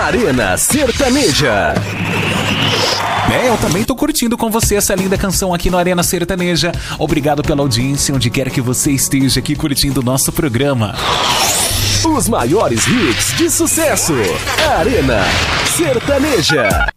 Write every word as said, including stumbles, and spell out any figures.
Arena Sertaneja. É, eu também tô curtindo com você essa linda canção aqui no Arena Sertaneja. Obrigado pela audiência, onde quer que você esteja aqui curtindo o nosso programa. Os maiores hits de sucesso. Arena Sertaneja.